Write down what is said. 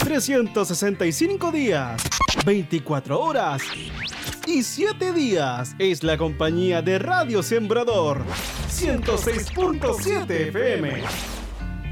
365 días, 24 horas y 7 días es la compañía de Radio Sembrador 106.7 FM.